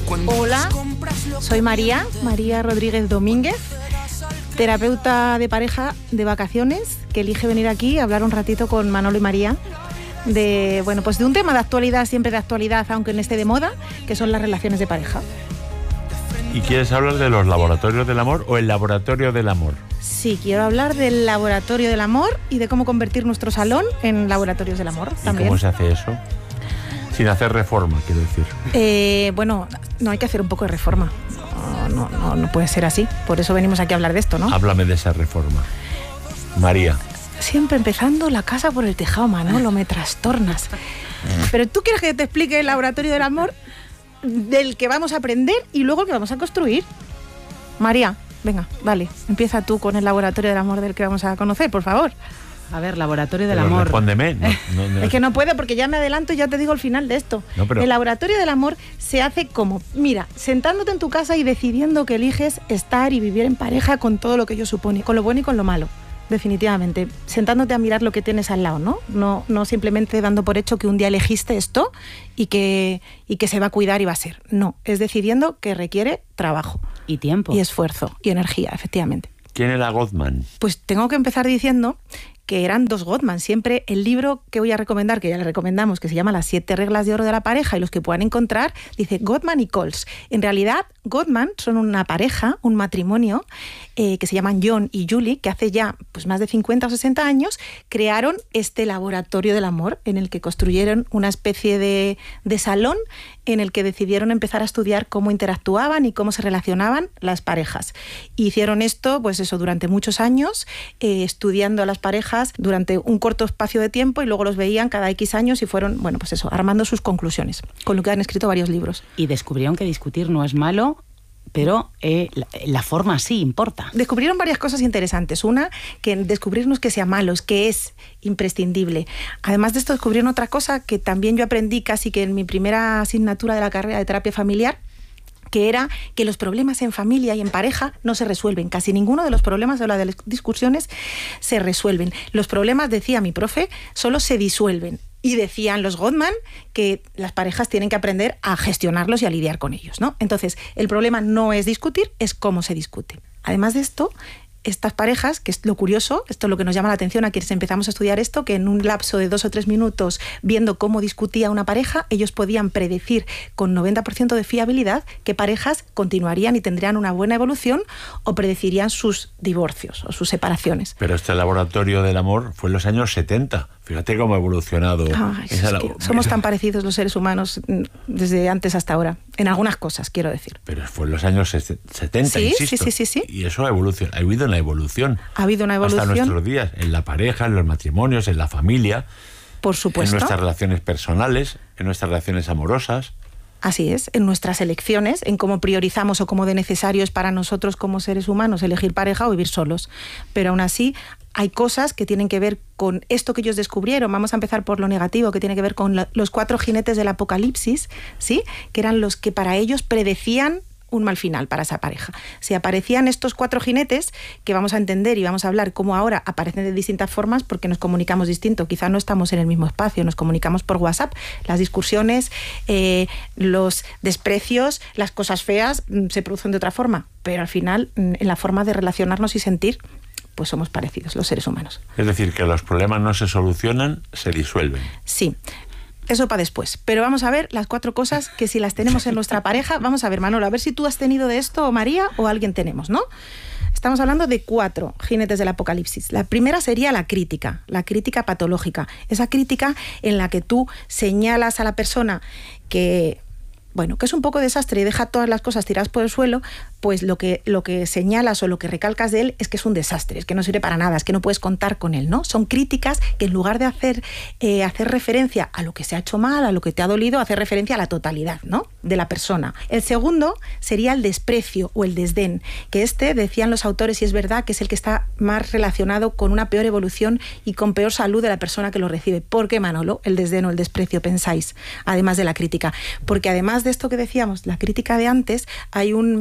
Hola, soy María Rodríguez Domínguez, terapeuta de pareja de vacaciones, que elige venir aquí a hablar un ratito con Manolo y María de un tema de actualidad, siempre de actualidad, aunque no esté de moda, que son las relaciones de pareja. ¿Y quieres hablar de los laboratorios del amor o el laboratorio del amor? Sí, quiero hablar del laboratorio del amor y de cómo convertir nuestro salón en laboratorios del amor también. ¿Y cómo se hace eso? Sin hacer reforma, quiero decir. No hay que hacer un poco de reforma. No puede ser así. Por eso venimos aquí a hablar de esto, ¿no? Háblame de esa reforma. María. Siempre empezando la casa por el tejado, Manolo, me trastornas. Pero tú quieres que te explique el laboratorio del amor del que vamos a aprender y luego el que vamos a construir. María, venga, vale, empieza tú con el laboratorio del amor del que vamos a conocer, por favor. A ver, laboratorio del Pero amor. Respóndeme. No. Es que no puedo porque ya me adelanto y ya te digo el final de esto. El laboratorio del amor se hace como, mira, sentándote en tu casa y decidiendo que eliges estar y vivir en pareja con todo lo que ello supone, con lo bueno y con lo malo. Definitivamente, sentándote a mirar lo que tienes al lado, ¿no? No simplemente dando por hecho que un día elegiste esto y que se va a cuidar y va a ser. No, es decidiendo que requiere trabajo. Y tiempo. Y esfuerzo y energía, efectivamente. ¿Quién era Gottman? Pues tengo que empezar diciendo que eran dos Gottman. Siempre el libro que voy a recomendar, que ya le recomendamos, que se llama Las 7 reglas de oro de la pareja, y los que puedan encontrar, dice Gottman y Coles. En realidad, Gottman son una pareja, un matrimonio, que se llaman John y Julie, que hace ya más de 50 o 60 años crearon este laboratorio del amor, en el que construyeron una especie de salón en el que decidieron empezar a estudiar cómo interactuaban y cómo se relacionaban las parejas. Hicieron esto, durante muchos años, estudiando a las parejas durante un corto espacio de tiempo, y luego los veían cada X años y fueron, armando sus conclusiones, con lo que han escrito varios libros. Y descubrieron que discutir no es malo, pero la forma sí importa. Descubrieron varias cosas interesantes. Una, que descubrirnos que sea malo, que es imprescindible. Además de esto, descubrieron otra cosa que también yo aprendí casi que en mi primera asignatura de la carrera de terapia familiar, que era que los problemas en familia y en pareja no se resuelven. Casi ninguno de los problemas de las discusiones se resuelven. Los problemas, decía mi profe, solo se disuelven. Y decían los Gottman que las parejas tienen que aprender a gestionarlos y a lidiar con ellos, ¿no? Entonces, el problema no es discutir, es cómo se discute. Además de esto, estas parejas, que es lo curioso, esto es lo que nos llama la atención a quienes empezamos a estudiar esto, que en un lapso de 2 o 3 minutos, viendo cómo discutía una pareja, ellos podían predecir con 90% de fiabilidad qué parejas continuarían y tendrían una buena evolución, o predecirían sus divorcios o sus separaciones. Pero este laboratorio del amor fue en los años 70. Fíjate cómo ha evolucionado. Somos tan parecidos los seres humanos desde antes hasta ahora, en algunas cosas, quiero decir. Pero fue en los años 70, sí, insisto. Sí. Y eso ha evolucionado. Ha habido una evolución. Ha habido una evolución. Hasta nuestros días, en la pareja, en los matrimonios, en la familia. Por supuesto. En nuestras relaciones personales, en nuestras relaciones amorosas. Así es, en nuestras elecciones, en cómo priorizamos o cómo de necesario es para nosotros como seres humanos elegir pareja o vivir solos. Pero aún así hay cosas que tienen que ver con esto que ellos descubrieron. Vamos a empezar por lo negativo, que tiene que ver con los 4 jinetes del apocalipsis, ¿sí? Que eran los que para ellos predecían un mal final para esa pareja. Si aparecían estos 4 jinetes, que vamos a entender y vamos a hablar cómo ahora aparecen de distintas formas porque nos comunicamos distinto. Quizá no estamos en el mismo espacio, nos comunicamos por WhatsApp. Las discusiones, los desprecios, las cosas feas se producen de otra forma, pero al final, en la forma de relacionarnos y sentir, pues somos parecidos los seres humanos. Es decir, que los problemas no se solucionan, se disuelven. Sí. Eso para después. Pero vamos a ver las 4 cosas que, si las tenemos en nuestra pareja, vamos a ver, Manolo, a ver si tú has tenido de esto, o María, o alguien tenemos, ¿no? Estamos hablando de 4 jinetes del apocalipsis. La primera sería la crítica patológica. Esa crítica en la que tú señalas a la persona que es un poco desastre y deja todas las cosas tiradas por el suelo, pues lo que señalas o lo que recalcas de él es que es un desastre, es que no sirve para nada, es que no puedes contar con él, ¿no? Son críticas que, en lugar de hacer referencia a lo que se ha hecho mal, a lo que te ha dolido, hacer referencia a la totalidad, ¿no?, de la persona. El segundo sería el desprecio o el desdén, que decían los autores, y es verdad, que es el que está más relacionado con una peor evolución y con peor salud de la persona que lo recibe. ¿Por qué, Manolo, el desdén o el desprecio, pensáis, además de la crítica? Porque además de esto que decíamos, la crítica de antes, hay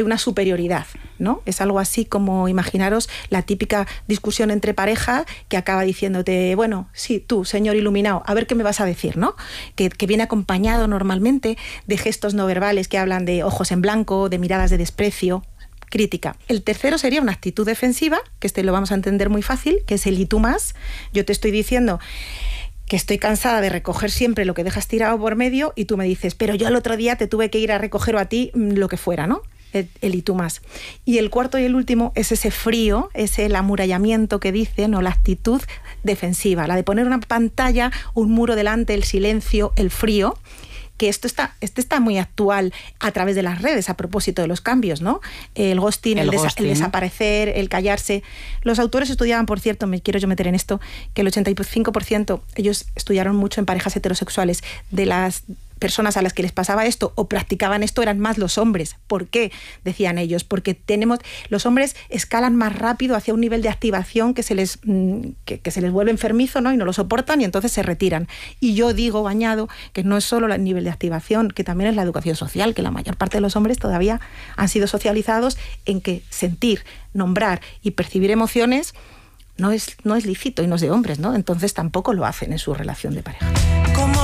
una superioridad, ¿no? Es algo así como, imaginaros, la típica discusión entre pareja que acaba diciéndote, bueno, sí, tú, señor iluminado, a ver qué me vas a decir, ¿no? Que viene acompañado normalmente de gestos no verbales que hablan de ojos en blanco, de miradas de desprecio, crítica. El tercero sería una actitud defensiva, que lo vamos a entender muy fácil, que es el y tú más. Yo te estoy diciendo que estoy cansada de recoger siempre lo que dejas tirado por medio y tú me dices, pero yo el otro día te tuve que ir a recoger o a ti lo que fuera, ¿no? El y tú más. Y el cuarto y el último es ese frío, el amurallamiento que dicen, o la actitud defensiva, la de poner una pantalla, un muro delante, el silencio, el frío, que este está muy actual a través de las redes a propósito de los cambios, ¿no? El ghosting, el desaparecer, el callarse. Los autores estudiaban, por cierto, me quiero yo meter en esto, que el 85%, ellos estudiaron mucho en parejas heterosexuales, de las personas a las que les pasaba esto o practicaban esto eran más los hombres. ¿Por qué? Decían ellos, porque los hombres escalan más rápido hacia un nivel de activación que se les vuelve enfermizo, ¿no? Y no lo soportan y entonces se retiran. Y yo añado, que no es solo el nivel de activación, que también es la educación social, que la mayor parte de los hombres todavía han sido socializados en que sentir, nombrar y percibir emociones no es lícito y no es de hombres, ¿no? Entonces tampoco lo hacen en su relación de pareja.